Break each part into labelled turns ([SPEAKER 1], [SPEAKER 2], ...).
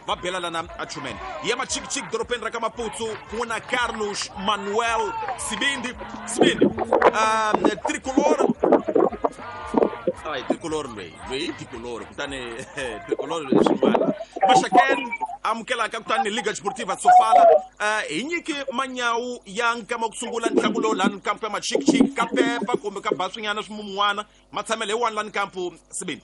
[SPEAKER 1] va bela lana achumen yema chik doropeni ra ka Maputsu kuna Carlos Manuel Sibindi tricolor ai tricolor lui tricolor kutani tricolor shimali Mashakeni amukela kakutani Liga Desportiva Sofala inyiki manyawu yanka makusungula ntlangu lowu lani kampu ya machik kapepa kumbe ka baswinyana swimumuwana matsamele wani lani kampu Sibindi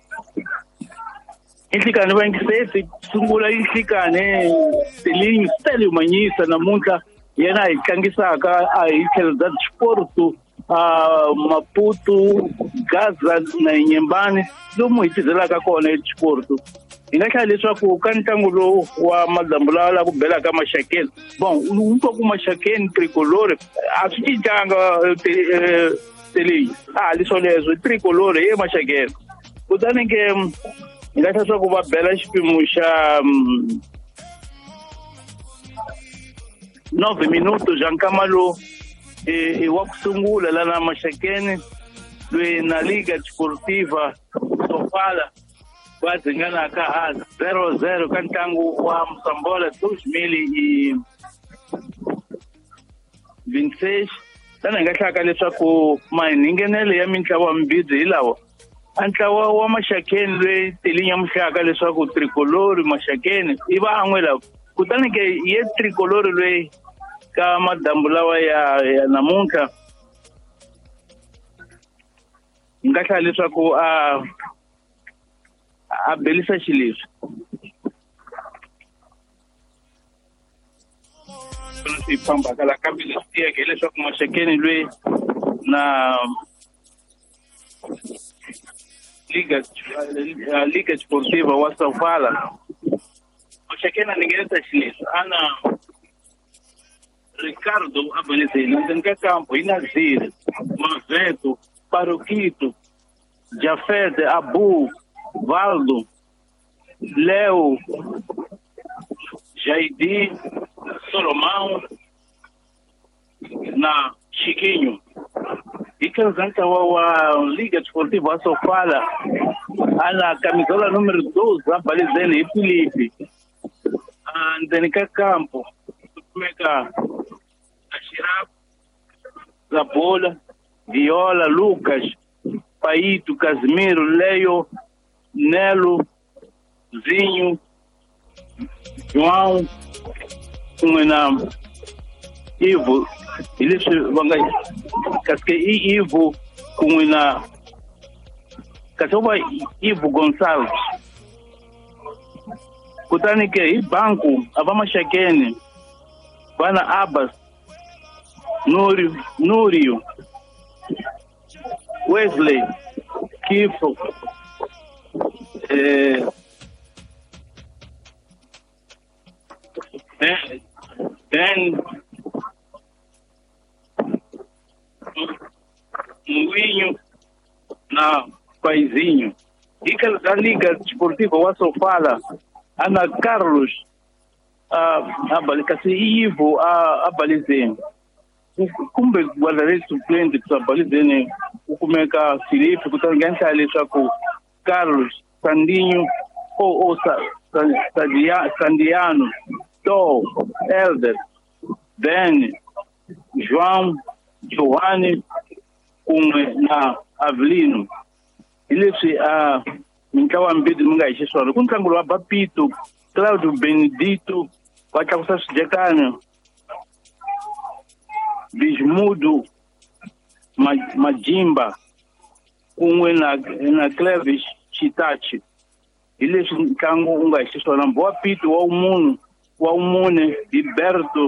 [SPEAKER 2] inhlikani va ngisesi sungula inhlikani Tilinho Stélio Manyisa namuntlha yena hi tlangisaka a hi tlhelo za xiportu Maputo Gaza na Nyembani lomu hi tizelaka kona exiportu hi nga hlaya leswaku ka ntlangu lowu wa madambula ku bela ka Mashakeni bon ku Mashakeni tricolore a swi cincanga Tilinho leswo leswo tricolore hi Mashakeni kutani ke hi nga hlaya leswaku va bela xipimo xa 9 minutos já nkama lowu wa ku sungula lana Mashakeni loyi na Liga Desportiva Sofala va dzinganaka 0-0 ka ntlangu wa Msambola 2026 tani hi nga hlaka leswaku mahingenelo ya mitlawa mibidzi hi lawa a ntlawa wa Mashakeni loyi Tilinho muhlaka leswaku tricolore Mashakeni i van'we lava kutani ke ye tricolore loyi ka madambu lawa ya namuntlha hi nga hlaya leswaku a belisa xileswi swi fambaka la kambe leswi tiyeke hileswaku Mashakeni loyi na Liga Desportiva wa Sofala Mashakeni a ningeleta xileswi ana Ricardo Abelizeni ndzeni ka kampo Inazir Maveto Paroquito Jafete Abu Valdo Leo Jaidi Solomão na Chiquinho ikanzanta wa Liga Desportiva wa Sofala ana camisola número 12 Abelizeni e Felipe ndzeni ka kampo kumeka Ashirap Zabola Viola Lucas Paito Casimiro Leo Nelo Zinho João kumwe na Ivo ileswi va nga kaske Ivo kumwe na kasova Ivo Gonçalves kutani ke hi banku ava Mashakeni vana Abbas Nurio Wesley Kifo Ben Mwinho na Paizinho da Liga Desportiva wa Sofala ana Carlos abalika si Ivo Abelizeni kumbe guardare suplente ku Abelizeni ukumeka Felipe kutangenta leswaku Carlos Sandinho Sandiano To Elder Ben João Giovanni kumwe na Avelino ileswi mitlawa mbidi munga hi xiswona ku ntlangu wa Bapito Claudio Benedito va tlakusa swidekani Bismudo Majimba kun'we na Clevis Chitachi hi leswi ntlangu u nga hi xiswona wa Pito wa umune Liberto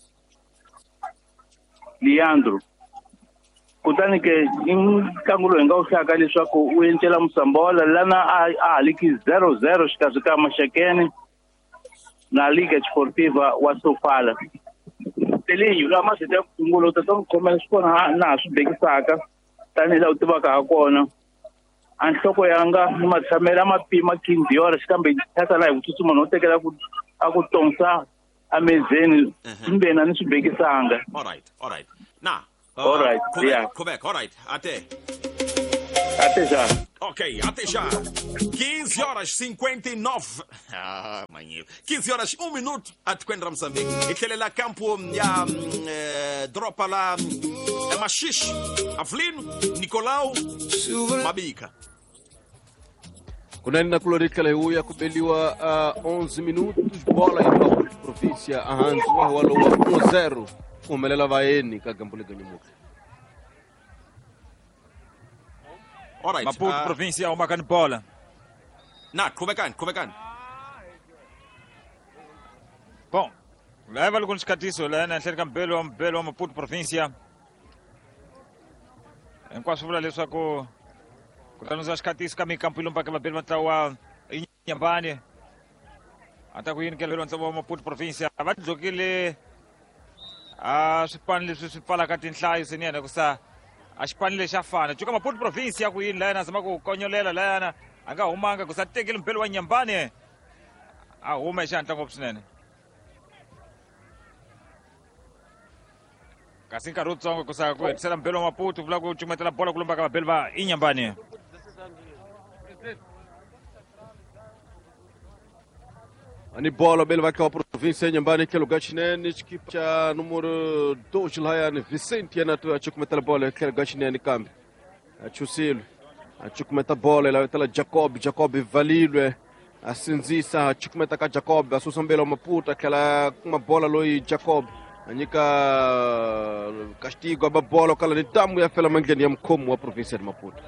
[SPEAKER 2] Leandro kutani ke ntlangu lowu hi nga wu hlaka leswaku u encela Msambola lana a haliki 0-0 xikazi ka Mashakeni na Liga Desportiva wa Sofala Tilinho la masete ya kungulo ta khomela swikona na swi bekisaka tani la u tivaka ha kona a nhloko yanga ni matshamela mapima Kindiora xikambe thata la hi ku tsutsuma no tekela ku a ku tonsa amezeni mbena ni swi bekisanga
[SPEAKER 1] all right na
[SPEAKER 2] all right yeah
[SPEAKER 1] correct all right ate
[SPEAKER 2] Até já.
[SPEAKER 1] Ok, até já. 15 horas 59. Manhã. 15 horas 1 minuto a Tequendra Moçambique. Aquele lá campo dropa lá Machixe, Avelino, Nicolau, Mabica.
[SPEAKER 3] Kunani na Kulorika leo ya kubeliwa 11 minutos, bola ya província ahanzi wa walo wa 1-0 umelela vaeni kagambule ganyamuka.
[SPEAKER 1] Alright.
[SPEAKER 4] Maputo província uma can bola.
[SPEAKER 1] Na, como é que
[SPEAKER 4] Bom, leva alguns catiços lá na cerca belo Maputo província. Enquanto sobre ali só com nos as catiços caminho campo ilum para que belo tawa Inhambane. Até com ele que belo tawa Maputo província. Vai jogar ele a Espanha se fala catin sai senena com sa a Espanha já fana. Joga Maputo província com ele lá na sama com conholela lá na anga umanga com sa tegel belo Inhambane. A uma já então opção. Kasi karut song ko sa ko selam belo Maputo vla ko chuma tela bola kulumba ka belva Inhambane.
[SPEAKER 3] Ani bola belva ka província Inhambane que lugar chinene equipe cha número 2 lá yani Vicente na tu achuk metal bola que lugar chinene cambi. Achusilo. Achuk metal bola lá tela Jacob Valilwe. Asinzisa achuk metal ka Jacob asusan belo Maputo aquela uma bola loi Jacob. Anika castigo a bola kala ni tamu ya fela mangeni ya mkomo wa província de Maputo.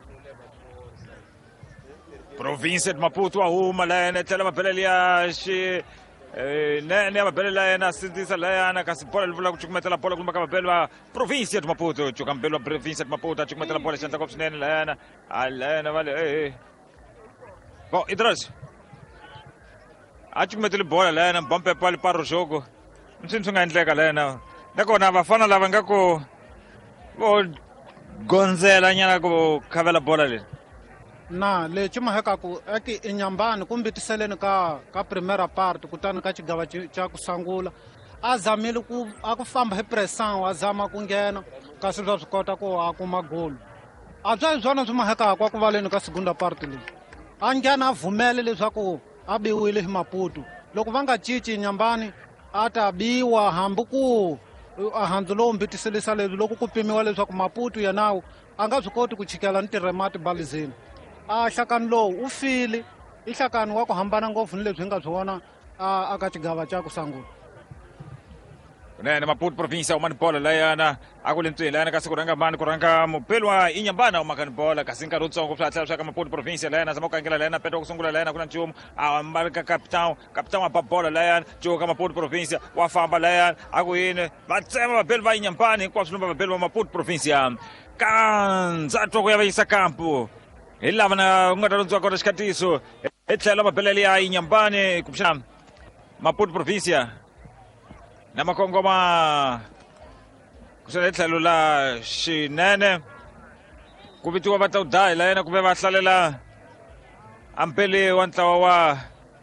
[SPEAKER 4] Província de Maputo a uma lá na tela mapelia shi ne mapelia na sindisa lá na kasi bola vula chukuma tela bola kulumba ka belwa província de Maputo chukam belwa província de Maputo chukuma tela bola chanta kopsnen lá na vale bom idras chukuma tela bola lá na bombe para o jogo. Msinsunga ndleka lena nakona vafana lava nga ku vo gonzela nyana ku khavela bola le
[SPEAKER 5] na le chuma heka ku eki Inhambane kumbe tiseleni ka primeira parte kutani ka chigava cha ku sangula azamile ku aku famba hi pressão azama ku nghena kasi swa swi kota ku akuma gol a bya byona swi maheka ku valeni ka segunda parte leyi a nghena a vhumele leswaku a biwile hi Maputo loko va nga cinci Inhambane ata biwa hambi ku ahandzu lowu mbitiselisa lebyi loko ku pimiwa leswaku Maputo ya nawu a nga byi koti ku chikela ni tiremati balizeni a hlakani lowu u file i hlakani wa ku hambana ngopfu ni lebyi hi nga byi vona aka chigava cha ku sangula
[SPEAKER 4] nene Maputo província uma bola lá yana akulentsweni lana kasi kuranga mani kuranga mupelwa Inhambane uma kan bola kasi nkarhi utsongo swa tlhela swa Maputo província lana zama ku angela lana peto ku sungula lana kuna nchumu a marika capitão wa bola lana joka Maputo província wa famba lana aku yini va tsema vapelwa Inhambane hinkwaswo lumba vapelwa Maputo província kandzatwa ku ya va yisa kampu hi lava na ku nga ta rindziwa kona xikatiso hi tlhela mapeleli ya Inhambane kumbexana Maputo província na makongoma kusele tlhelo la xinene ku vitiwa va ta u daha la yena kumbe va hlalela ampeli wa ntlawa wa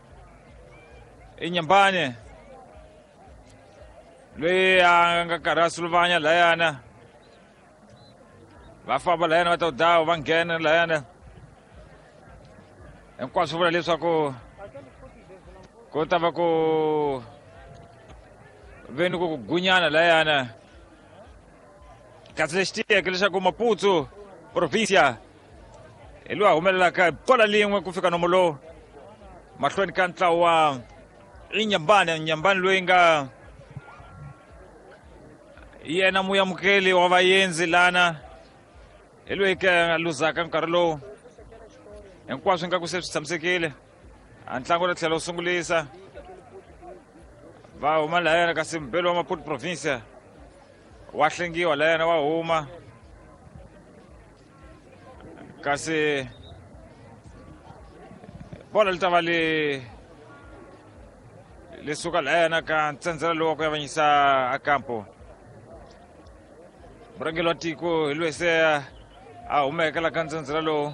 [SPEAKER 4] Inhambane loyi a nga karhi a suluvanya la yana va famba la yana va ta u daha va nghena la yana hinkwaswo vula leswaku ku ta va ku veni ku gunyana la yana kasi lexi tiyeke leswaku Maputo província hi loyi a humelelaka bola lin'we ku fika nomu lowu mahlweni ka ntlawa wa Inhambane loyi nga yena muyamukeli wa vayenzi lana hi loyi ka luzaka nkarhi lowu hinkwaswo nga ku se swi tshamisekile a ntlangu ta tlhela u sungulisa va huma la yana kasi mpelo wa Maputo província wa hlengiwa la yana wa huma kasi bola li ta va li suka la yana ka ntsendzela lowu wa ku avanyisa a kampo murhangeli wa tiko hi loyi se a humekela ka ntsendzela lowu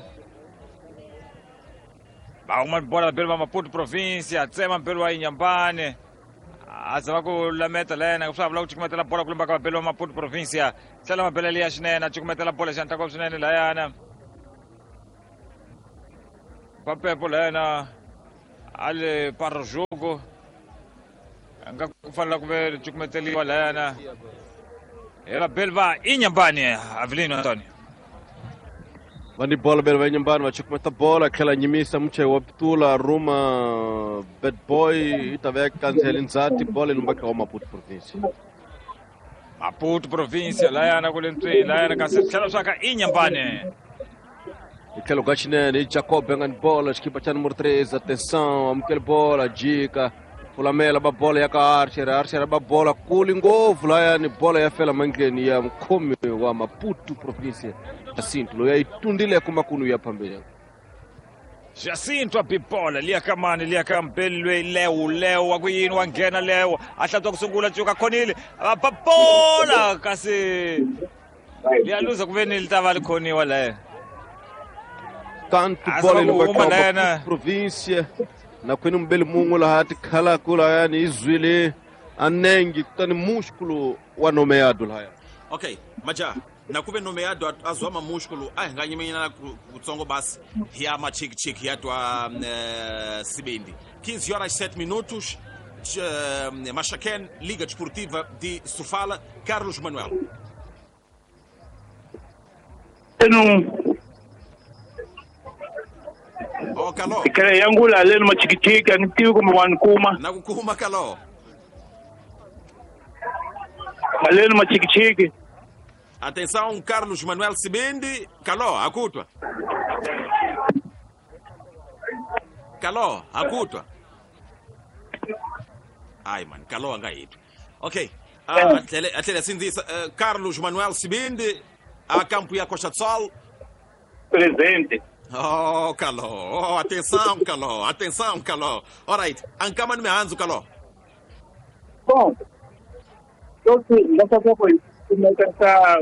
[SPEAKER 4] va huma bola mpelo va Maputo província tsema mpelo wa Inhambane azava ku lameta la yena swa vula ku cukumetela bola ku lumba ka vapeli va Maputo província tlhela mapeleli ya xinene a cukumetela bola xantla swinene la yana papepo lena ale para jogo nga kufanele ku ve cukumeteliwa lena ela belva Inhambane Avelino Antônio.
[SPEAKER 3] Vani bola bela vai nyambani vachukumeta bola kela nyimisa mche waptula Ruma bad boy itave cancela nzati bola numbaka wa Maputo província.
[SPEAKER 4] Maputo província lena kulentwi lena kasela saka Inhambane.
[SPEAKER 3] Aquele gachinene Jacob bengan bola equipa cha número 3 atenção amkel bola dica Fulamela ba bola ya ka Archer ba bola kulingovu la yani bola ya fela mangeni ya mkomi wa Maputo província Jacinto ya itundile kumakunu ya pambele
[SPEAKER 4] Jacinto apipola liyakamani liyakambelwe leo akuyini wangena leo ahlatwa kusungula joka khonile apapola kasi liyaluza kuveni litava likhoniwa la
[SPEAKER 3] tanto bola no província na kwenu mbele mungu la hati khala kula yani izwile anengi kutani músculo wa nomeado haya.
[SPEAKER 1] Okay, maja na kuve nomeado azwama músculo nganyimenya kutsongo basi ya machik yatwa Sibindi 15 horas 7 minutos Machaquén, Liga Desportiva de Sofala, Carlos Manuel. Oh, Kalo.
[SPEAKER 2] Ikare yangu la leno machikichika nitiwe kuma wankuma.
[SPEAKER 1] Na kukuma Kalo.
[SPEAKER 2] Leno machikichiki.
[SPEAKER 1] Atenção, Carlos Manuel Sibindi. Kalo, akutwa. Kalo, akutwa. Ai, man, Kalo angaitwa. Okay. Atleta sinzisa Carlos Manuel Sibindi, a campo ya Costa do Sol.
[SPEAKER 2] Presente.
[SPEAKER 1] Oh, Kalo. Oh, atenção, Kalo. Atenção, Kalo. All right. Ankama nimeanza, Kalo.
[SPEAKER 2] Bom, eu nessa foi começar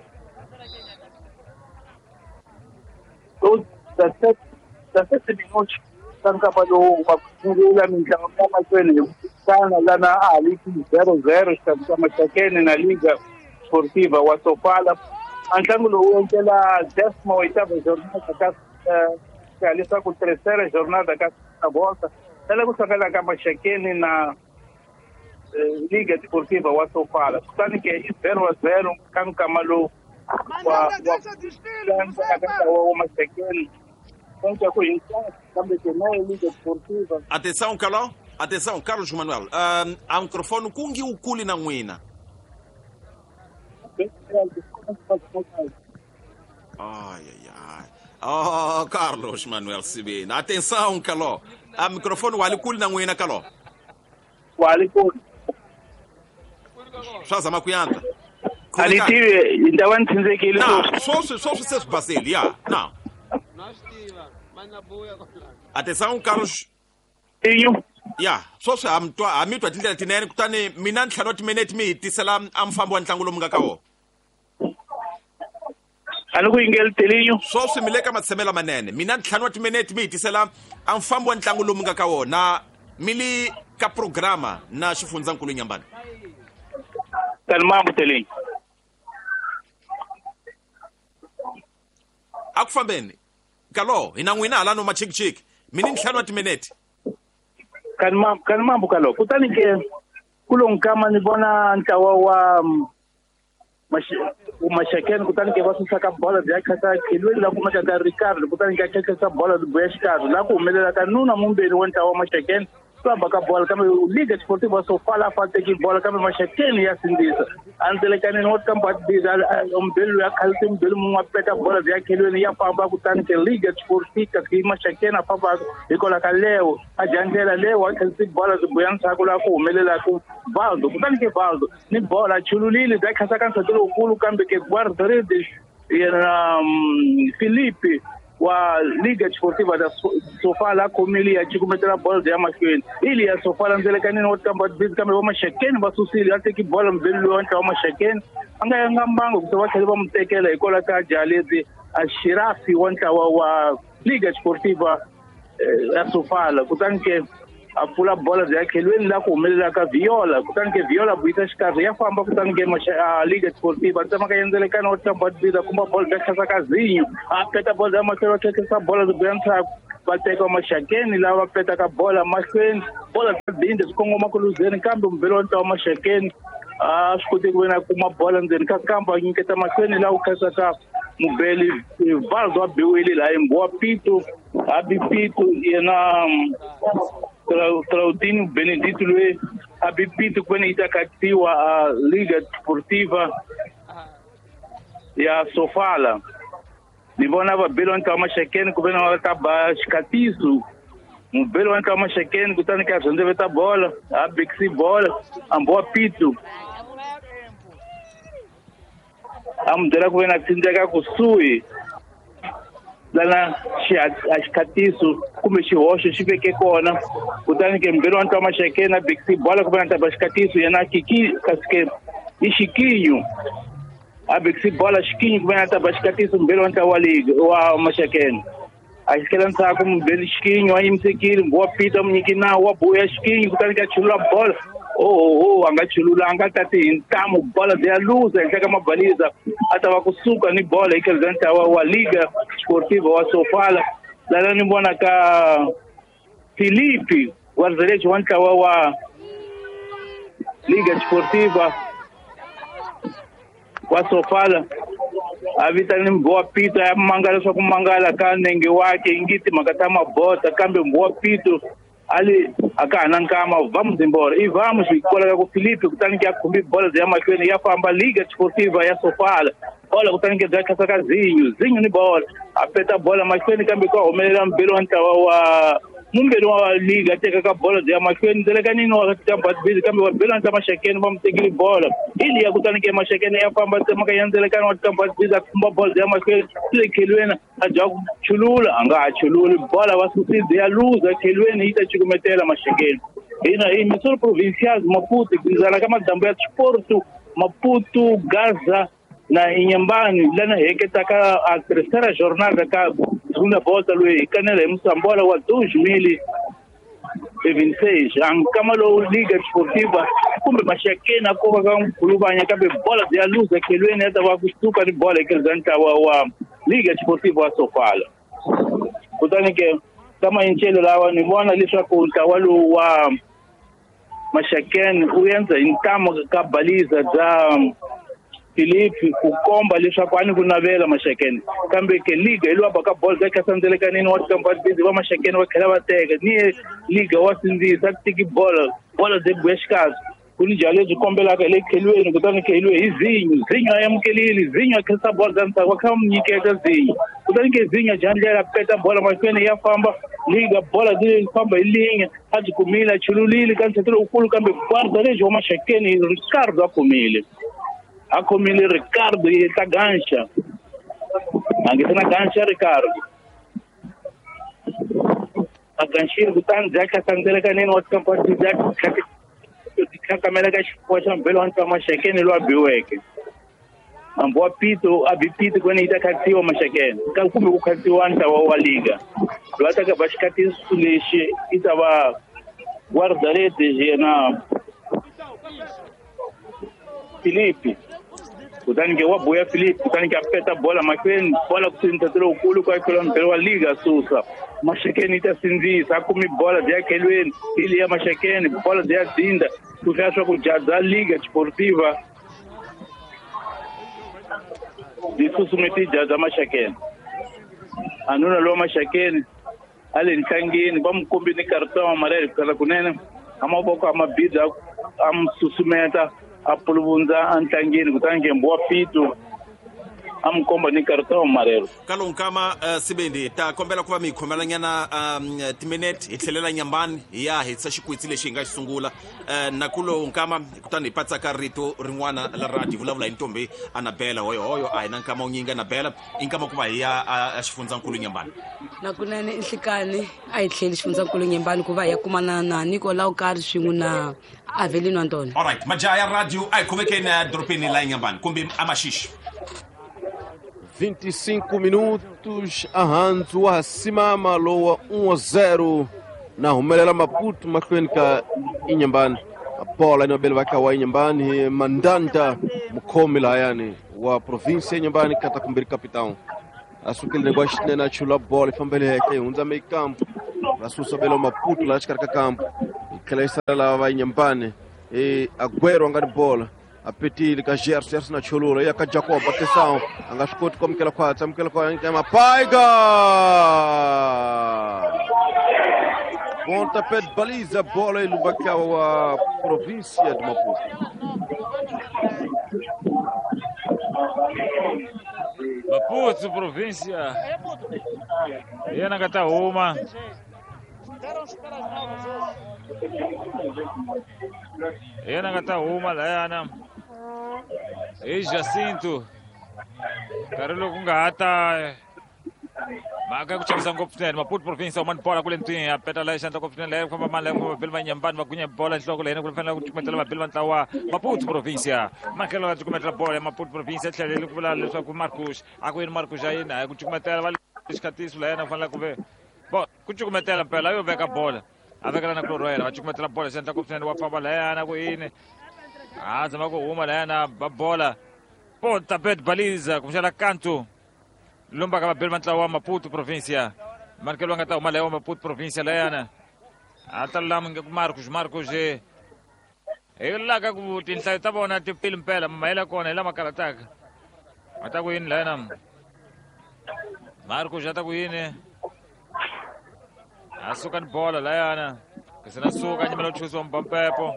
[SPEAKER 2] todos 17 minutos estão acabando uma primeira missão mais velho sana lá na ali 0-0 está Machaquén na Liga Esportiva wa Sofala Antangulo pela 18ª jornada que ali está com terceira jornada da volta ela gosta da Machaquén na Liga Desportiva wa Sofala portanto que é 0-0 kan kamalo wa Machaquén.
[SPEAKER 1] Atenção, Kalo. Atenção, Carlos Manuel. A microfone kungi ukuli na ngwina. Ai. Oh, Carlos Manuel Sibina. Atenção, Kalo. A microfone wali kuli na ngwina, Kalo.
[SPEAKER 2] Wali kuli.
[SPEAKER 1] Shaza makuyanta.
[SPEAKER 2] Alitiwe ndawan tinzekile
[SPEAKER 1] so. So se Basile, yeah. Não. Atenção, Carlos.
[SPEAKER 2] Inho.
[SPEAKER 1] Yeah, so amitwa tindlela tinene kutani mina nhlano minute mi tisela amfambo wa ntlangu lo mungakawo.
[SPEAKER 2] Alo kuyingela telinyo.
[SPEAKER 1] So simileka matsemela manene. Mina nhlano minute mi tisela amfambo wa ntlangu lo mungakawo na mili ka programa na xifunza nkulu Nyambani.
[SPEAKER 2] Kalmambo telinyo.
[SPEAKER 1] Akufambeni. Kalo, inangwina ala no machik. Mini nhlano minute.
[SPEAKER 2] Kalmambo Kalo. Kutani ke kulonkama ni bona ntawa wa Machaquén kutani ke vasu saka bola ya kata kilwe la kuma ka Ricardo kutani ke kaka bola do Ricardo la ku melela kanuna mumbeni wonta wa Machaquén baka bola kama Liga Desportiva Sofala fate ki bola kama Machaquén ya sindisa antele kanene hot kampa bizal umbelu ya kaltim belu mwapeta bola ya kilwe ya pamba kutani ke Liga Desportiva ki Machaquén pamba ikola kaleo ajangela leo akalti bola do Buyansa kula ku melela ku Valdo kutani ke Valdo ni bola chululili da kasa kansa do kulu kambe ke guardaredes ya Felipe wa Liga Desportiva da Sofala komili ya chikumetera bola ya Machaquén ili ya Sofala nzele kanini wotamba biz kama wa Machaquén basusili ate ki bola mbelu wanta wa Machaquén anga ngambango kutoka kaliba mtekela ikola ka jalezi ashirafi wanta wa Liga Desportiva ya Sofala kutanke apula bola ya kelweni la kumelela ka Viola kutanke Viola buita shikazi ya famba kutanke Liga Desportiva tama kayenzele kana wotamba biz kumba bola ya kasa kazinho apeta bola ya Machaquén kesa bola do Buyansa va teka Maxakeni lava petaka bola mahlweni bola ta dinde swi kongoma ku luzeni kambe mbhelo wa ntlawa Maxakeni swi koti ku vena kuma bola ndzeni ka kampa nyiketa mahlweni laha u khasaka mubeli Valdo wa biwile laha Mboa Pito abi Pito yena Claudinho Benedito loyi abi Pito kwene itakatiwa Liga Sportiva ya Sofala ni vona vabeli wa ntlawa Maxakeni ku vena va ta ba xikatiso mubeli wa ntlawa Maxakeni kutani ka zonde ta bola abiksi bola Mboa Pito amudela ku vena tsindzeka kusuhi lana xikatiso kumbe xihoxo xi veke kona kutani ke mbeli wa ntlawa Maxakeni abiksi bola ku vena ta ba xikatiso yena kiki kasike i xikinyo abiksi bola xikinyo ku vena ta ba xikatiso mbeli wa ntlawa wa Maxakeni a xikela ntsako mubeli xikinyo a yimisekile Mboa Pito amunyiki nawu wa buya xikinyo kutani ka chulula bola a nga chulula a nga tati hi ntamu bola ya luza henhla ka mabaliza a ta va kusuka ni bola hi presidente wa Liga Sportiva wa Sofala lana ni vona ka Filipe Guarzelete wa ntlawa wa Liga Sportiva wa Sofala a vitani Mboa Pito ya mangala leswaku mangala ka nenge wake ingiti makata mabota kambe Mboa Pito ali akana nkama vamos embora e vamos colega com Filipe kutani que akumbi bola ya mahlweni ya famba Liga Sportiva ya Sofala bola kutani que dza kasaka zinho ni bola apeta bola mahlweni kambe kwa humelela mbelo wa ntlawa wa mumbeli wa Liga teka ka bola ya mahlweni ndeleka nini wa kampa bizi kambe wa belo ntlawa Maxakeni va mutekili bola ili ya kutani ke Maxakeni ya famba tsema ka yanzelekana wa kampa bizi akumba bola ya mahlweni ile kelweni a dya chulula anga chulula bola va susizi ya luza kelweni ita chikumetela Maxakeni ina emissora provincial Maputo kuzala kama dambo ya sporto Maputo Gaza na Inhambane lana heketa ka a terceira jornada ka segunda volta lui canela Msambola wa 2026 ankama lo Liga Sportiva kumbe Maxakeni akoka ka mkhulubanya kambe bola ya luza kelweni hata va kusuka ni bola ikezanta wa Liga Sportiva wa Sofala kutani ke kama inchelo lawa ni vona leswaku ntawalo wa Maxakeni uyenza intamo ka baliza za Filipe kukomba leswaku ani ku navela Maxakeni kambe ke Liga ilwa ka bola ka sandeleka nini wa kampa bizi va Maxakeni va khela va teka ni Liga wa sindzisa tiki bola de bweshkas kuni jale byi kombelaka le khelweni kutani ke ilwe hi zinyo ayamkelile zinyo akhesa bola dantsa wa kham nyiketa zinyo kutani ke zinyo jandlela peta bola mahlweni ya famba Liga bola di famba ilinga aji kumila chululile kantsatelo ukulu kambe kwarta lejo wa Maxakeni Ricardo akomile Ricardo yeta gansha angetana gansha Ricardo aganshir kutani zaka sandeleka nini wa kampa zaka kamera ka xipoxa mbelo wa ntlawa Maxakeni lo abiweke Mboa Pito abipito kwene itakatiwa Maxakeni ka kumbe ku khatiwa ntlawa wa Liga lo ataka ba xikatiso lexi itava Guarzelete yena Filipe kutani ke wa boya Filipe kutani ke apeta bola mahlweni bola kusindzatelo ukulu kwa ikhola mbelo wa Liga susa Maxakeni ita sindzisa akumi bola ya kelweni ili ya Maxakeni bola ya dinda kukaswa kujaza Liga Sportiva disusumeti jaza Maxakeni anuna lo Maxakeni ale ntangeni va mukombi ni karton amarelo kala kunene amaboko amabidza amsusumeta apuluvunza antangeni kutani ke Mboa Pito amkomba ni karton amarelo
[SPEAKER 1] kalon kama sibendi ta kombela kuva mi khomelanyana timinute hitlhelela nyambani ya hitsa xikwitsi lexi hi nga xi sungula nakulo nkama kutani hi patsaka rito rin'wana la radio vulavula hi ntombi Anabela hoyo a hi na nkama unyinga Anabela i nkama kuva hi ya a xifundzankulu Nyambani
[SPEAKER 6] nakunene nhlikani a hi tlheli xifundzankulu Nyambani kuva hi ya kumana na Nicolau Kari swin'we na Avelino Antoni.
[SPEAKER 1] Alright majaha ya radio a hi khomekeni doropeni la Nyambani kumbe amaxishi
[SPEAKER 3] 25 minutos ahandzu wa simama lowa 1-0 na humelela Maputo mahlweni ka Inhambane bola inobele vaka wa Inhambane Mandanda mukhomi la yani wa province Inhambane kata kumbiri capitão asukile negócio na chula bola fambele heke unza meio campo vasusa belo Maputo lá de campo Kelesa lá vai Inhambane e Agüero angani bola apetile ka Gerson na chulula ya ka Jacob atenção anga escuta como que ela quatro uma paiga pontapé de baliza bola e Lubacau a província de Maputo.
[SPEAKER 4] Maputo província yana kata uma yana kata uma yana e Jacinto Carolo kunga hata maka kucheza ngopfene Maputo província uma bola kule mtini apeta la shanta kopfene leo kwa mama kwa bilma nyambani makunya bola shoko leo kulifanya kuchukua la bilma tawa Maputo província makelo kuchukua bola Maputo província tshele kula leswa ku Marcos akuini Marcos aina kuchukua vale iskatisu leo fala kuve bo kuchukua pela yo veka bola aveka na Coroera kuchukua bola shanta kopfene wa pamba leo kuini zama ko uma leo bola ponta pet baliza kumshala canto Lumba kama Belmanta wa Maputo província. Markelo ngata uma leo Maputo província leana. Atalam ngak Marcos e ela ka ku tinsa tabona te film pela maila kona ela makarataka. Ataku in leana. Marcos já tá com in. Asukan bola leana. Kasana suka nyamelo chuzo mbampepo.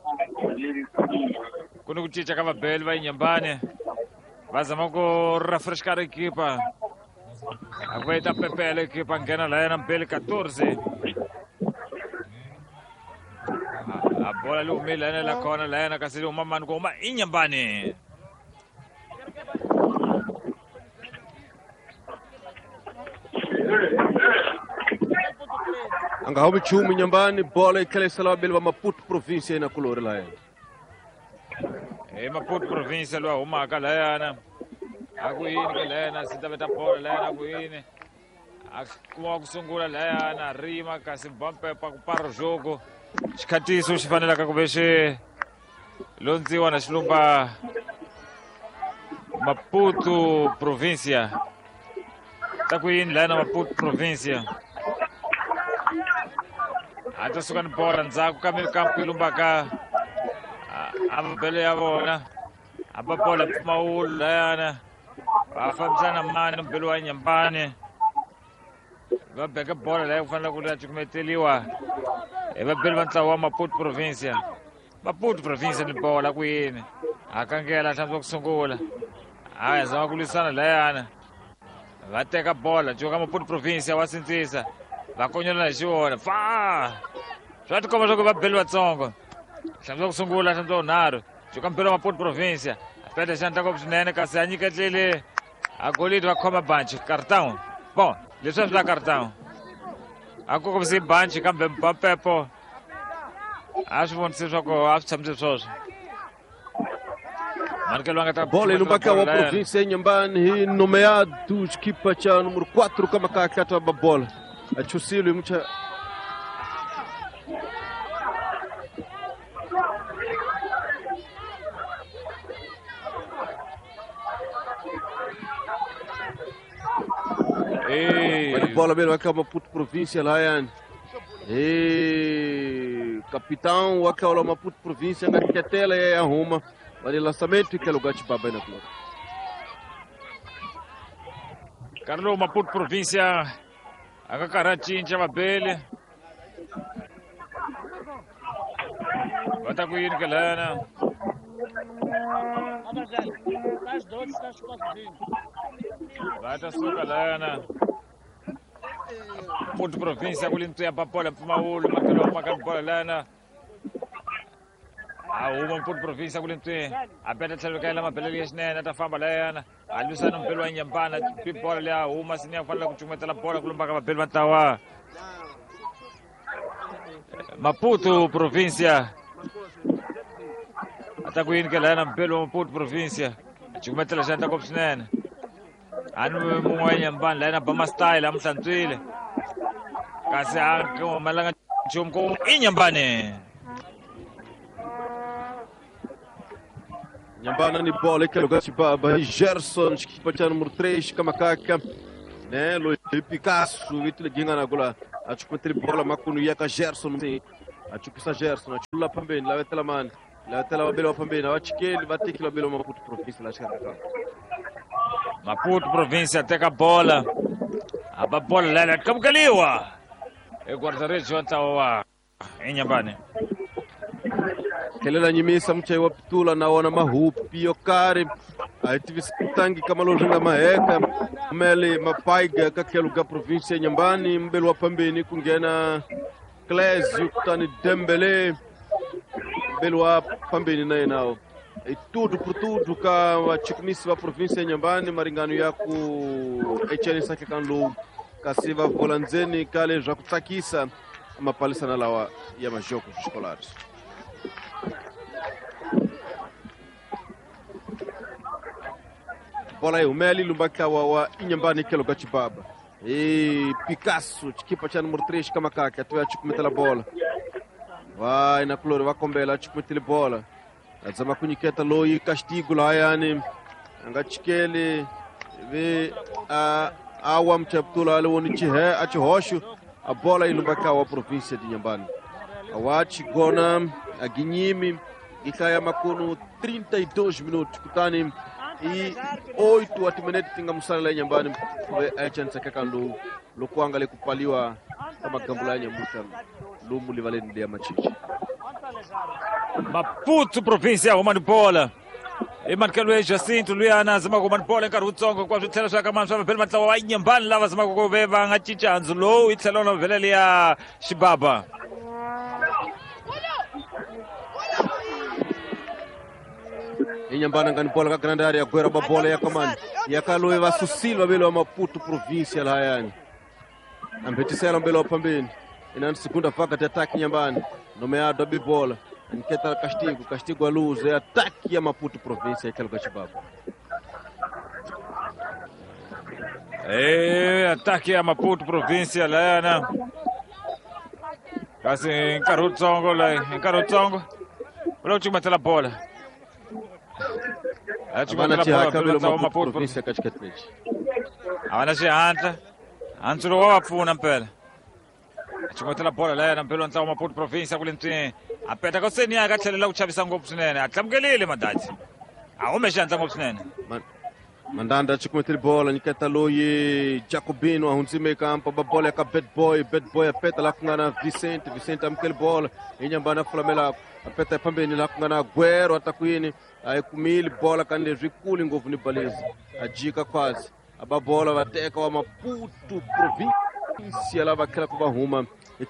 [SPEAKER 4] Kuno kuchicha kama Belva Inhambane. Vazama ko refrescar a equipa. Aguenta Pepe a equipa ngena lá na Bele 14. A bola lumila na la kona lá na kasili umama ngoma Inhambane.
[SPEAKER 3] Anga hau chumi Inhambane bola ikale sala Belva Maputo província na color lá.
[SPEAKER 4] Maputo província lo uma galera. Aguini galera, se deve dar bola galera aguini. Como kusungula galera, rima kasimbampe para o jogo. Skatisu shifanela kakubeshe. Lonzi wana shilumba Maputo província. Takuini lana Maputo província. Ata sukan bola nzaku kamil kampu lumbaka. Ababele yabona ababola maul lana afamsana mani mbelo wa Inhambane babeka bola la kufanele kula chukumeteliwa babele bantsawa Maputo província ni bola kuyini akangela hlambe kusungula aya zama kulisana layana vateka bola joka Maputo província wasintsisa vakonyola na xiwona fa swa tikomba swa ku babele vatsongo hlambe kusungula hlambe unharhu joka mpelo Maputo província apeta xanta ngopfu swinene kasi a nyiketlele agolidi va khoma banchi cartão bon leswi a swi la cartão a kokobisi banchi kambe mpapepo a swi vonisi swa ku a swi tshamise swoswo marikelo va nga ta
[SPEAKER 3] bola ilumbaka wa província Inhambane hi nomeado equipa cha número 4 kama kakata ba bola achusilo mucha bola bem vai acabar Maputo província lá yan capitão o aquela Maputo província na tela é arruma vale lançamento que lugar de baba na clube
[SPEAKER 4] Carlo Maputo província akakarachi nchava bele vata kuyini kelana vata suka lana Maputo província kulimtuya papola pamaulu makelo makampola lana uma Maputo província kulimtuya apeta tsalukela mabeleli yesnene atafamba lana alusana mpelo wa Inhambane pipola lya uma sinia kufanele kuchumetela bola kulumbaka mabeli vantawa Maputo província atakuyini kelana mpelo Maputo província achumetela xanta ngopfu swinene ani mun'we wa Inhambane lana bama style amhlantswile kasi malanga nchumu ku Inhambane
[SPEAKER 3] Inhambane ni bola que lugar de baba Gerson equipa cha número 3 Kamakaka né lo Picasso vitu ginga na gola achukumetele bola makunu yaka Gerson sim achukisa Gerson achula pambeni la vetela man la vetela belo pambeni awachikeli vatikila belo Maputo province la shaka
[SPEAKER 4] Maputo province teka bola aba bola lala kamkaliwa guarda-redes wa Inhambane
[SPEAKER 3] kelela nyimisa mchai wa pitula naona mahupi yokari aitivitangi kama lojunga maheka mele mapaiga kakeluga province ya Inhambane mbelo wa pambeni kungena Clésio kutani Dembele mbelo wa pambeni naye nao tudo por tudo ka wachiknisi wa province ya Inhambane maringano ya ku echeni sake kanlo kasiva volanzeni kale já kutakisa mapalisana lawa ya majoko escolares. Bola aí, o Meli Lumbakawa wa Inhambane kelo gachibaba. E Picasso, equipa cha número 3 Kamakaki, atuia chukumetela bola. Vai na Clore, vai kombela chukumetela bola. Azama kuniketa loi castigo lá yani. Angachikele ve a awa mchaptula alewoni chihe achihosho a bola Lumbakawa província de Inhambane. Awachi gona aginyimi ikaya makono 32 minutos kutani e 8 atimenete tinga musala la Inhambane ve chance kakando lokuanga le kupaliwa kama gambulanya muta lumu livaleni de machichi
[SPEAKER 4] Maputo província uma bola e marcalo Jacinto Luiana zama ko bola nkaru tsongo kwa swithela swa kama swa phela matlawa wa Inhambane lava zama ko veva nga chicha nzulo ithlela no velele ya Xibaba
[SPEAKER 3] Inhambane ngani bola ka grande área agora ba bola ya kamani ya kaloe va Susilo belo Maputo província lá yani ambetisela mbelo pambeni ina segunda vaga de ataque Inhambane nomeado a bola Nketa castigo a luz é ataque a Maputo província aquele Gachibaba
[SPEAKER 4] ataque a Maputo província lá na kasi encarou tsongo lá encarou tsongo olha o time metela bola a time metela bola pela Maputo
[SPEAKER 3] província katikati
[SPEAKER 4] awana xihatla antsuro wa pfuna mpela chingotela bola la yena mpelo ntsawa Maputo province kulentini apeta ka seni ya ka tlhelela ku chavisa ngopfu swinene a tlamukelile madati a humexa ntla ngopfu swinene
[SPEAKER 3] mandanda chikumetele bola niketa loyi Jacobino ahundzime campo ba bola ka bad boy apeta la kungana Vicente amkele bola Inhambane afulamela apeta pambeni la kungana Guero atakwini aikumile bola kande rikuli ngopfu ni baliza ajika quase aba bola bateka wa Maputo província lá vakela ku vahuma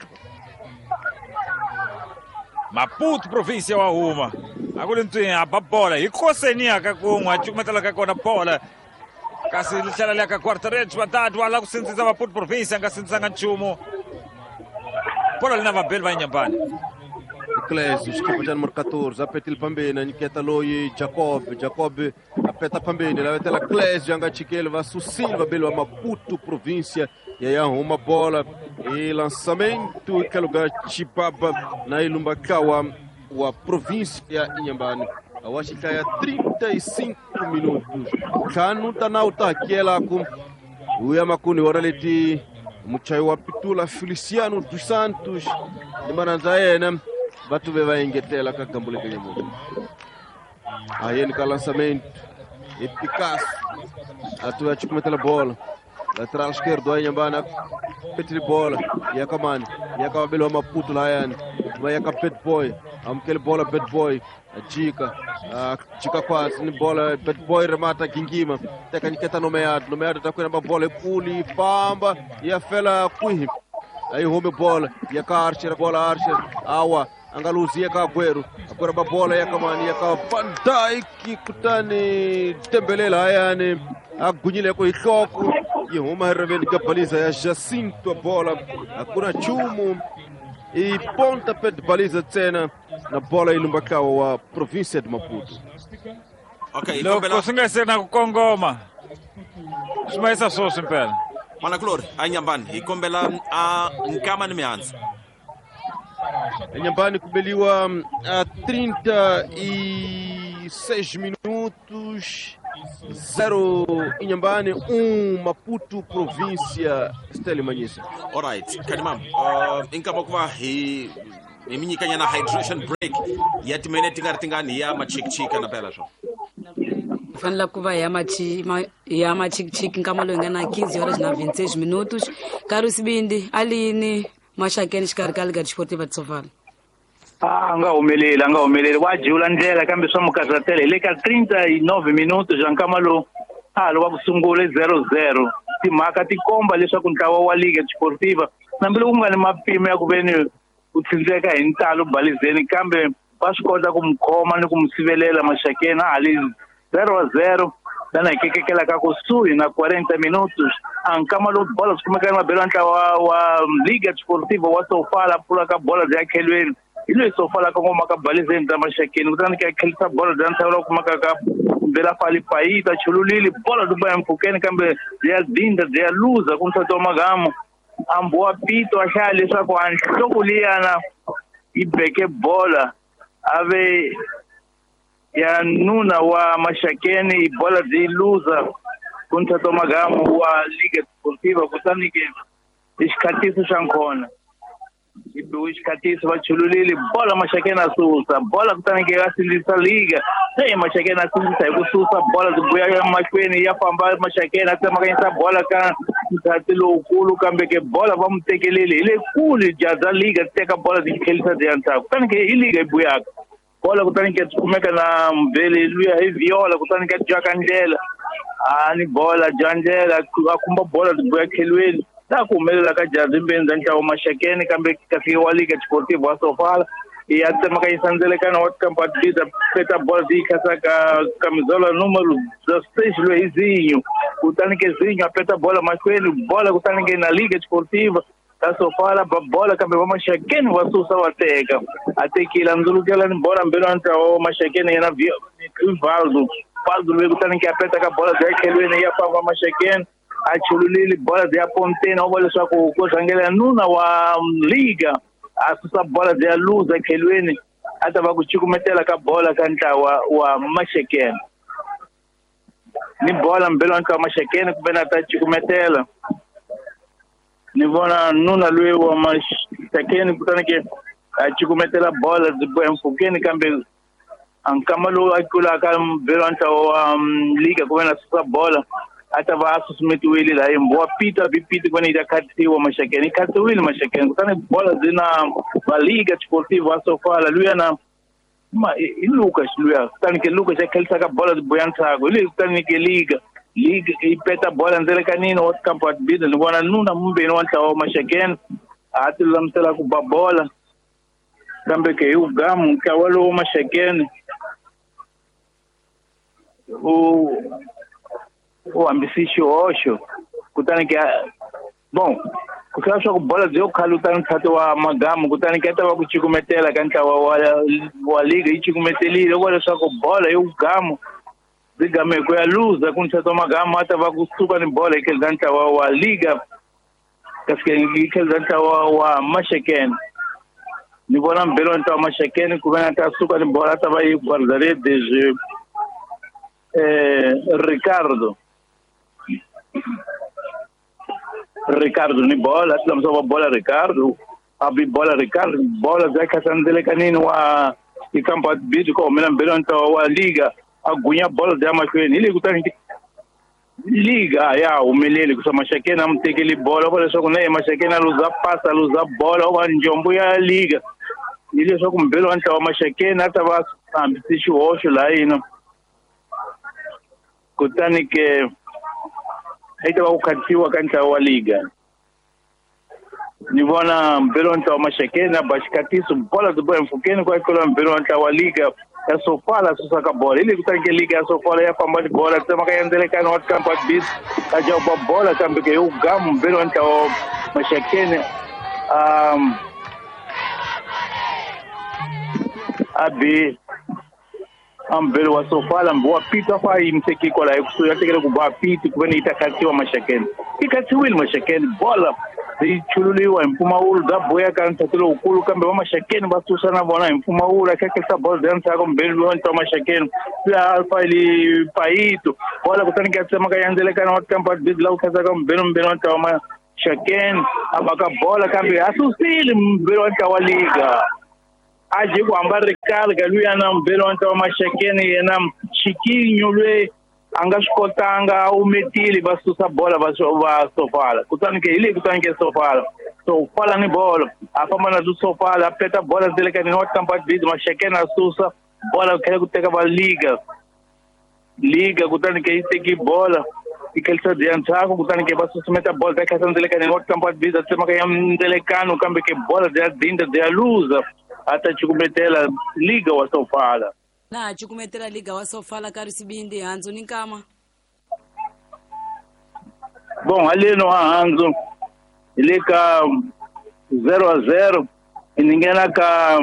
[SPEAKER 4] Maputo província wa huma akulentini aba bola ikosenia ka kun'wa cukumetela ka kona bola kasi lihlala liya ka guarda-redes vatatu ala ku sindzisa Maputo província nga sindzisanga nchumu bola lina vabeli va Inhambane
[SPEAKER 3] Clésio, equipa já número 14, apetil pambena, niketa loyi Jacob apeta pambena, la vetela Clésio anga chikele va Susilo belo Maputo província e aí uma bola e lançamento que lugar Xibaba na Lumbakawa wa província ya Inhambane awashika ya 35 minutos kanu tanauta kiela ku uya makuni oraleti muchai wa pitula Feliciano dos Santos ni mananza yena batu beva ingetela ka gambule kwenye moto ayeni ka lançamento e Picasso atu ya chukumetela bola lateral esquerdo aí Inhambane petri bola e a kamani e a kabelo Maputo lá yani vai a bad boy amkele bola bad boy jika quase ni bola bad boy remata gingima teka niketa nomeado takwena ba bola kuli pamba e a fela kuhi aí home bola e a Archer awa angaluzia ka Guero agora ba bola e a kamani e a Van Dijk kutani tembelela yani agunyile ko ihloko yehuma reveni ka baliza ya Jacinto a bola hakuna chumu e pontapé de baliza tena na bola Lumbakawa wa província de Maputo.
[SPEAKER 1] Okay,
[SPEAKER 4] loko singesena kukongoma simayisa sosi mpela
[SPEAKER 1] Mana Clore, a Inhambane ikombela a nkama ni mianza
[SPEAKER 3] Inhambane kubeliwa a 36 minutos 0 Inhambane, 1 Maputo, província Steli Manyisa.
[SPEAKER 1] Alright, Kanimam, inkaba kuva hi iminyikanya na hydration break yati minute ngatingani ya machik na pela sho.
[SPEAKER 6] Fanele kuva ya machik nkamalo ngana 15 horas na 26 minutos. Caro Sibindi, alini Mashakeni xikarhi ka Liga Desportiva de Sofala.
[SPEAKER 2] Anga humeleli wa jula ndlela kambe swa mukazatele le ka 39 minutos nkamalo lo wa kusungula 0-0 timhaka ti komba leswaku ntlawa wa Liga Desportiva nambile ku nga ni mapimo ya ku veni u tsindzeka hi ntalo balizeni kambe va swi kota ku mkhoma ni ku msivelela Mashakeni hali 0-0 dana ikekekela ka kusuhi na 40 minutos nkamalo bola sikumeka ni mabelo ntlawa wa Liga Desportiva wa Sofala pfula ka bola ya khelweni ile Sofala ka ngoma ka balizeni ta Mashakeni kutani ka khelisa bola dantsawula ku maka ka bela fali paita chululili bola duba ya mfukeni kambe ya dinda ya luza kumthatha magamo amboa pito ashaya leswaku anhlokuliyana ibeke bola ave ya nuna wa Mashakeni bola di luza kumthatha magamo wa Liga Desportiva kutani ke isikhathiso xankhona ibu isikhathiso vachululili bola Mashakeni asusa bola kutani ke asindisa liga Mashakeni asindisa hi kususa bola zibuya ya mahlweni ya famba Mashakeni atsemakanyisa bola ka ntsati lowukulu kambe ke bola va mutekeleli ile kuli jaza liga teka bola di khelisa diyantsako kutani ke iliga ibuyaka bola kutani ke kumeka na mbele luya hi viola kutani ke jaka ndlela ni bola jandela akumba bola zibuya khelweni ta ku humelela ka jazimbeni ntlawa Mashakeni kambe kasi wa Liga Desportiva wa Sofala ya tsemakanyisa ndzelekano wa kampatida peta bola di khasa ka kamizola numero 16 lo izinho kutani ke zinho apeta bola mahlweni bola kutani ke na Liga Desportiva ta Sofala bola kambe va Mashakeni wa susa wa teka atekila ndzulukela ni bola mbelo ntlawa Mashakeni yana Valdo lo kutani ke apeta ka bola ya khelweni ya famba Mashakeni achululili bola ya Pontena oba leswaku ku zangela nuna wa liga asusa bola ya luza khelweni ata va ku chikumetela ka bola ka ntlawa wa Mashakeni ni bola mbelo ntlawa Mashakeni kubena ta chikumetela ni vona nuna lwe wa Mashakeni kutani ke chikumetela bola ziboya mfukeni kambe ankamalo akula ka mbelo ntlawa wa liga kubena asusa bola ata va susumetiwile la imboa pita vipiti kwani itakatiwa Mashakeni katiwile Mashakeni kutani bola zina va Liga Desportiva wa Sofala luya na Lucas luya kutani ke Lucas akhelisa ka bola ziboyantsako ile kutani ke liga ipeta bola ndzele kanini wa campo atbida ni vona nuna mumbeni wa ntlawa wa Mashakeni ati lamsela ku ba bola kambe ke ugamu ntlawa lo Mashakeni ambisisho osho kutani ke bon kusala swa ku bola byo khalutana ntshato wa magamu kutani ke ta va ku chikumetela ka ntlawa wa liga yi chikumetelile loko leswaku bola yo gamu zigame ku ya luza ku ntshato wa magamu ata va ku suka ni bola ikhelza ntlawa wa liga kasi ikhelza ntlawa wa Mashakeni ni vona mbelo ntlawa Mashakeni ku vena ta suka ni bola ata va yi guardare desde Ricardo ni bola tlamso bola Ricardo abi bola Ricardo bola zaka sandele kanini wa ikampa bidi ko mina mbelo ntlawa wa liga agunya bola ya mahlweni ile kutani liga ya umelele kusa Mashakeni amtekeli bola kwa leswaku naye Mashakeni aluza pasa aluza bola wa njombo ya liga ile swaku mbelo ntlawa Mashakeni ata va ambisishi hosho la ino kutani ke haita va ukhathiwa ka ntlawa wa liga ni vona mbelo ntlawa Mashakeni na bashikatiso bola ziboya mfukeni kwa ikola mbelo ntlawa wa liga ya Sofala susa ka bola ile kutani ke liga ya Sofala ya famba ni bola tsema ka yandelekana wa campo atbid ka jawba bola kambe ke ugamu mbelo ntlawa Mashakeni abi ambelo wa Sofala mboa pita fa imseki kola ekusuya tekele ku ba piti kubeni itakatiwa Mashakeni ikatiwile Mashakeni bola zichululiwa hi mpfumawulo bya boyaka ntshatelo wukulu kambe vamaxakeni va susa na vona hi mpfumawulo a khakelisa bola bya ntsako mbheni loyi wa maxakeni laha alfa ili payito bola kutani ke tsema ka yanzelekana wa kampa bid la ukhazaka mbheni wa ntawa maxakeni a maka bola kambe a susile mbheni wa ntawa liga a ji ku hamba ri karga luya na mbheni wa ntawa maxakeni yena Chiquinho lwe anga swi kotanga umetile va susa bola va Sofala kutani ke ile kutani ke Sofala ni bola a famba na Sofala a peta bola dele ka ni wa kampa bid maxakeni a susa bola khele ku teka va liga kutani ke iteki bola ikelisa diantsako kutani ke va susumeta bola ta khasa dele ka ni wa kampa bid a tsema ka yamdelekano kambe ke bola de dinda de luza ata chikumetela liga wa Sofala
[SPEAKER 6] na chikumetela liga wa Sofala Karisibindi Hanzo ni nkama
[SPEAKER 2] bom aleno Hanzo ile ka 0-0 iningena ka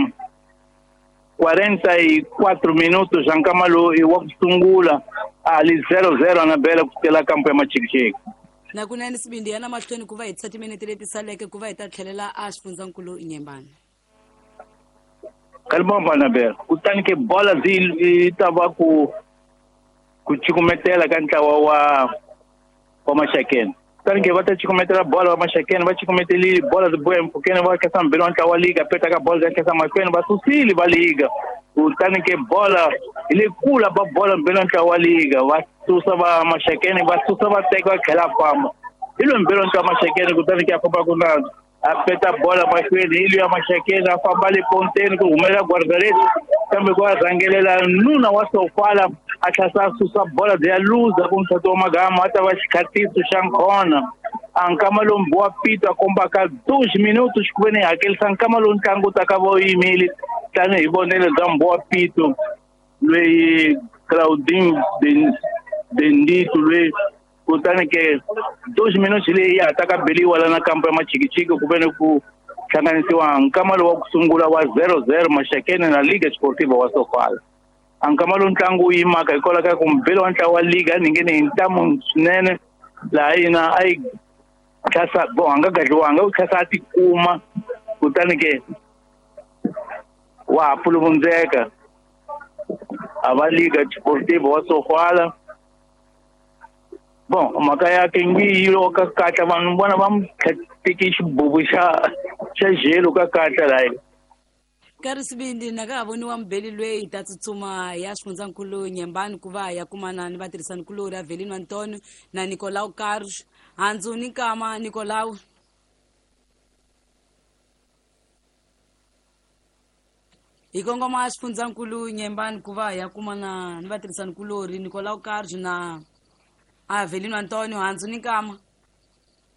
[SPEAKER 2] 44 minutos jankamalo e wa kusungula ali 0-0 anabela kutela kampo ya Machikichiki
[SPEAKER 6] na kunene Sibindi yana mahlweni ku va hi 30 minutes leti saleke ku va hi ta tlhelela a Xifundzakulu Inyembani
[SPEAKER 2] kalibomba na bela kutani ke bola tava ku chikumetela ka ntlawa wa Maxakeni kutani ke va ta chikumetela bola wa Maxakeni va chikumeteli bola de boya mpfukeni va kesa mbheni wa ntlawa liga peta ka bola ya kesa mahlweni va susile va liga kutani ke bola ile kula ba bola mbheni wa ntlawa liga va susa va Maxakeni va susa va teka va khela famba ilo mbheni wa ntlawa Maxakeni kutani ke a famba kunandzu a peta bola mahlweni ili ya Maxakeni a famba le ponteni ku humelela guardareti kambe ku rhangelela nuna wa Sofala a tlhasa susa bola de ya luza ku ntshato wa Magama a ta va xikhatiso xa nkona a nkama lowu mbowa pito a komba ka 12 minutos ku ve ni hakelisa nkama lowu ntlangu ta ka voyimeli tani hi vonele bya mbowa pito lweyi Claudine Bendito lweyi kutani ke 12 minutos leyi ya ta ka beliwa lana kampo ya Machikichiki ku ve ni ku hlanganisiwa nkama lowu wa ku sungula wa 0-0 Maxakeni na Liga Sportiva wa Sofala a nkama lowu ntlangu wu yimaka hikwalaho ka ku mbheli wa ntlawa wa liga a ningeni hi ntamu swinene laha yina a yi khasa anga gadliwanga u khasa a tikuma kutani ke wa ha puluvundzeka a va Liga Sportiva wa Sofala bom mhaka yake ngiyilo ka katla vanhu vona va mu teki xibubu xa jelo ka katla laha
[SPEAKER 6] Karisibindi na ka voniwa mbheli lweyi ta tsutsuma ya Xifundzakulu Nyembani ku va ya kumana ni vatirhisanikulori Avelino Antonio na Nicolau Carlos Hanzo ni nkama Nicolau hi kongoma Xifundzakulu Nyembani ku va ya kumana ni vatirhisanikulori Nicolau Carlos na Avelino Antonio Hanzo ni nkama